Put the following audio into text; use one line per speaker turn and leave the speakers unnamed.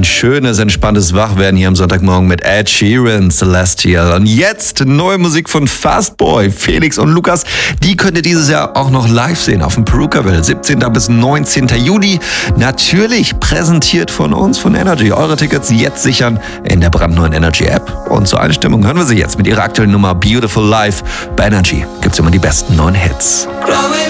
Ein schönes, entspanntes Wachwerden hier am Sonntagmorgen mit Ed Sheeran, Celestial. Und jetzt neue Musik von Fastboy, Felix und Lukas. Die könnt ihr dieses Jahr auch noch live sehen auf dem Perukaville. 17. bis 19. Juli. Natürlich präsentiert von uns, von Energy. Eure Tickets jetzt sichern in der brandneuen Energy App. Und zur Einstimmung hören wir sie jetzt mit ihrer aktuellen Nummer Beautiful Life. Bei Energy gibt's immer die besten neuen Hits.